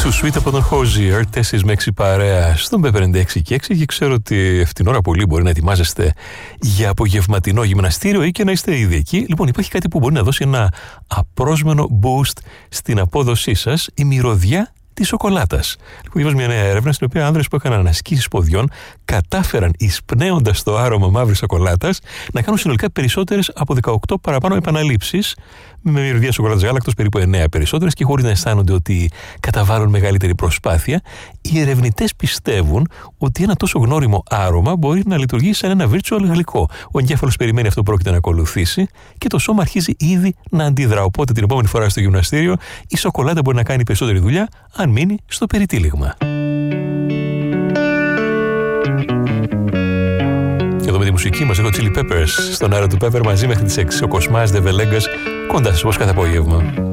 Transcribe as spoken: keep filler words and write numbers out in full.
Too Sweet από τον Hozier, τέσσερις με έξι παρέα στον Pepper εντ έξι και έξι, και ξέρω ότι αυτήν την ώρα πολύ μπορεί να ετοιμάζεστε για απογευματινό γυμναστήριο ή και να είστε ήδη εκεί. Λοιπόν, υπάρχει κάτι που μπορεί να δώσει ένα απρόσμενο boost στην απόδοσή σας, η μυρωδιά της σοκολάτας. Λοιπόν, διάβασα μια νέα έρευνα στην οποία άνδρες που έκαναν ανασκήσεις ποδιών κατάφεραν, εισπνέοντας το άρωμα μαύρης σοκολάτας, να κάνουν συνολικά περισσότερες από δεκαοκτώ παραπάνω επαναλήψεις, με μυρωδιά σοκολάτας γάλακτος περίπου εννέα περισσότερες, και χωρίς να αισθάνονται ότι καταβάλουν μεγαλύτερη προσπάθεια. Οι ερευνητές πιστεύουν ότι ένα τόσο γνώριμο άρωμα μπορεί να λειτουργήσει σαν ένα virtual γλυκό. Ο εγκέφαλος περιμένει αυτό που πρόκειται να ακολουθήσει και το σώμα αρχίζει ήδη να αντιδρά. Οπότε την επόμενη φορά στο γυμναστήριο η σοκολάτα μπορεί να κάνει περισσότερη δουλειά αν μείνει στο περιτύλιγμα. Και εδώ με τη μουσική μας έχω Chili Peppers στον αέρα του Pepper μαζί μέχρι τις έξι. Ο Κοσμάς Δε Βελέγκας κοντά σας όπως κάθε απόγευμα.